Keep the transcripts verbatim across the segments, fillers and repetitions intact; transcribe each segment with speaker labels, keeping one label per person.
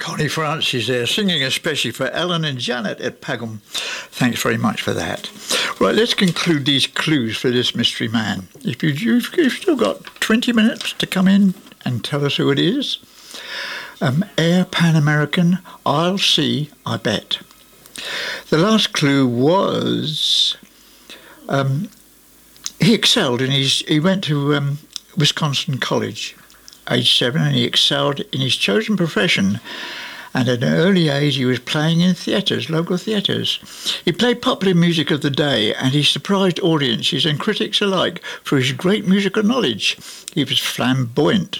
Speaker 1: Connie Francis there, singing especially for Ellen and Janet at Pagham. Thanks very much for that. Right, let's conclude these clues for this mystery man. If you, you've, you've still got twenty minutes to come in and tell us who it is. Um, Air Pan American, I'll see, I bet. The last clue was um, he excelled and he's, he went to um, Wisconsin College, age seven, and he excelled in his chosen profession. And at an early age, he was playing in theatres, local theatres. He played popular music of the day, and he surprised audiences and critics alike for his great musical knowledge. He was flamboyant.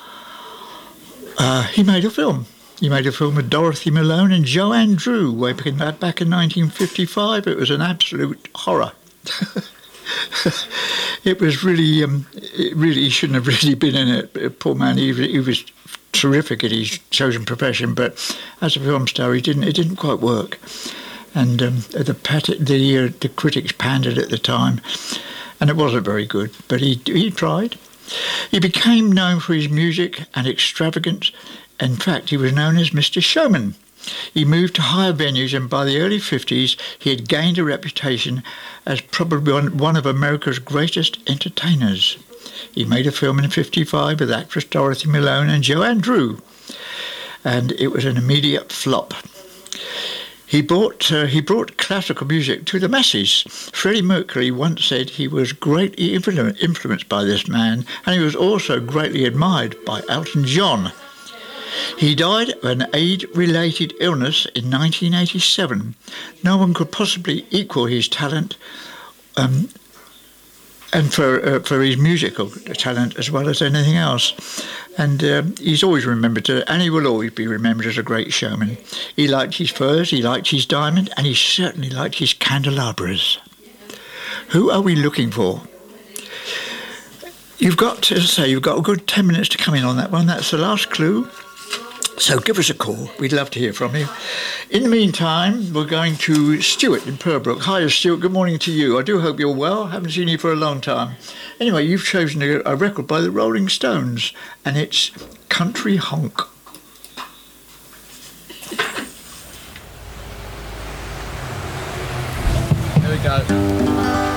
Speaker 1: Uh, he made a film. He made a film with Dorothy Malone and Joanne Drew way back in, back in nineteen fifty-five. It was an absolute horror. It was really, um, it really, he shouldn't have really been in it. Poor man, he, he was terrific at his chosen profession, but as a film star, he didn't. It didn't quite work, and um, the the uh, the critics panned it at the time, and it wasn't very good. But he he tried. He became known for his music and extravagance. In fact, he was known as Mister Showman. He moved to higher venues, and by the early fifties, he had gained a reputation as probably one, one of America's greatest entertainers. He made a film in fifty-five with actress Dorothy Malone and Joanne Drew, and it was an immediate flop. He brought, uh, he brought classical music to the masses. Freddie Mercury once said he was greatly influ- influenced by this man, and he was also greatly admired by Elton John. He died of an AIDS-related illness in nineteen eighty-seven. No one could possibly equal his talent, um, and for uh, for his musical talent as well as anything else. And um, he's always remembered, to, and he will always be remembered as a great showman. He liked his furs, he liked his diamond, and he certainly liked his candelabras. Who are we looking for? You've got, as I say, you've got a good ten minutes to come in on that one. That's the last clue. So give us a call. We'd love to hear from you. In the meantime, we're going to Stuart in Purbrook. Hi, Stuart. Good morning to you. I do hope you're well. Haven't seen you for a long time. Anyway, you've chosen a, a record by the Rolling Stones, and it's Country Honk.
Speaker 2: Here we go.